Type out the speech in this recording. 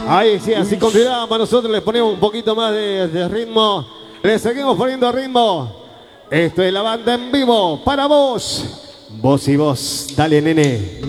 Ahí sí, así continuamos. Nosotros les ponemos un poquito más de ritmo. Le seguimos poniendo ritmo. Esto es la banda en vivo para vos. Vos y vos. Dale, nene.